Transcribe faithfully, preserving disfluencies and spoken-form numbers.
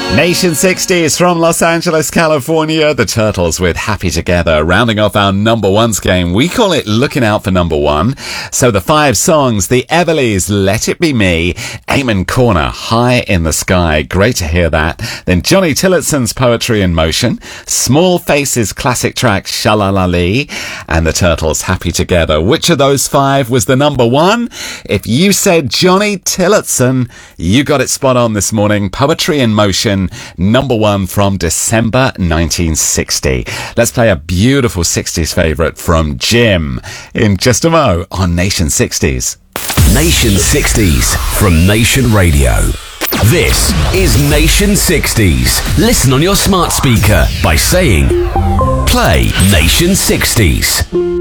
Nation sixties from Los Angeles, California. The Turtles with Happy Together. Rounding off our number ones game. We call it Looking Out for Number One. So the five songs, the Everlys, Let It Be Me, Amen Corner, High in the Sky. Great to hear that. Then Johnny Tillotson's Poetry in Motion, Small Faces classic track Shalalali, and the Turtles Happy Together. Which of those five was the number one? If you said Johnny Tillotson, you got it spot on this morning. Poetry in Motion, number one from December nineteen sixty. Let's play a beautiful sixties favourite from Jim in just a mo on Nation sixties. Nation sixties from Nation Radio. This is Nation sixties. Listen on your smart speaker by saying, play Nation sixties.